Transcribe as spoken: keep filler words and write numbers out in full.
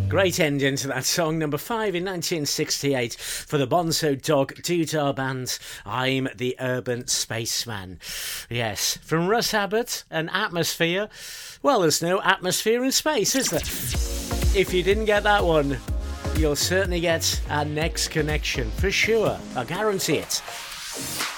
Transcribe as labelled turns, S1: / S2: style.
S1: Great ending to that song, number five in nineteen sixty-eight for the Bonzo Dog Doodah Band. I'm the Urban Spaceman. Yes, from Russ Abbott and Atmosphere. Well, there's no atmosphere in space, is there? If you didn't get that one, you'll certainly get our next connection, for sure. I guarantee it.